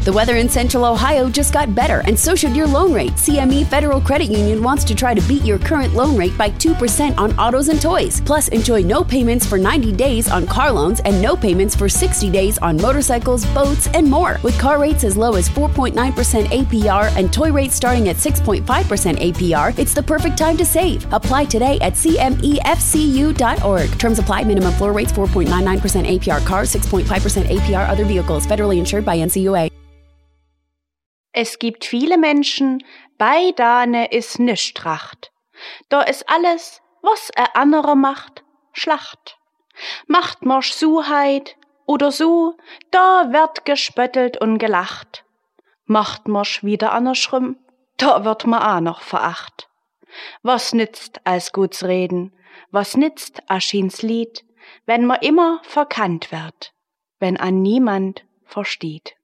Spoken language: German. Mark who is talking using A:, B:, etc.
A: The weather in Central Ohio just got better, and so should your loan rate. CME Federal Credit Union wants to try to beat your current loan rate by 2% on autos and toys. Plus, enjoy no payments for 90 days on car loans and no payments for 60 days on motorcycles, boats, and more. With car rates as low as 4.9% APR and toy rates starting at 6.5% APR, it's the perfect time to save. Apply today at cmefcu.org. Terms apply. Minimum floor rates 4.99% APR cars, 6.5% APR other vehicles. Federally insured by NCUA.
B: Es gibt viele Menschen, bei dane is nischt tracht. Da is alles, was andere macht, Schlacht. Macht marsch Suheit oder so, da wird gespöttelt und gelacht. Macht marsch wieder andersrum, da wird ma auch noch veracht. Was nützt als guts Reden, was nützt Aschins Lied, wenn ma immer verkannt wird, wenn an niemand versteht.